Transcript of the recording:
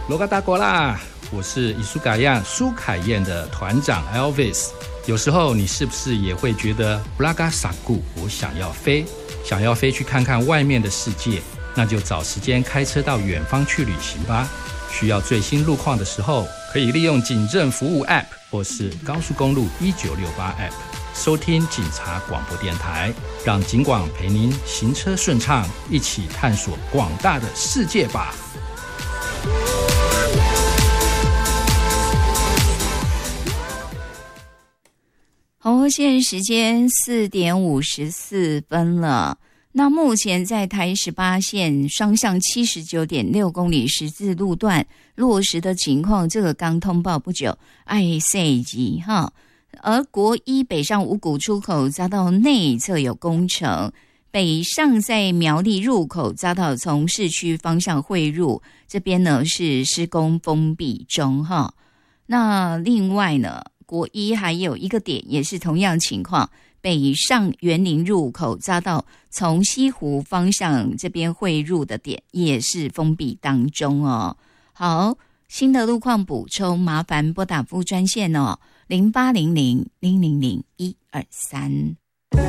罗嘎达国啦，我是伊苏嘎亚苏凯燕的团长 Elvis。有时候你是不是也会觉得布拉嘎萨古，我想要飞去看看外面的世界？那就找时间开车到远方去旅行吧。需要最新路况的时候，可以利用警政服务 App 或是高速公路1968 App 收听警察广播电台，让警广陪您行车顺畅，一起探索广大的世界吧。 好，现在时间4点54分了。那目前在台18线双向79.6公里十字路段落实的情况，这个刚通报不久，爱塞级哈。而国一北上五股出口遭到内侧有工程，北上在苗栗入口遭到从市区方向汇入，这边呢是施工封闭中哈。那另外呢，国一还有一个点也是同样情况，北上园林入口遭到从西湖方向这边汇入的点也是封闭当中哦。好，新的路况补充麻烦拨打服务专线哦，0800-000-123。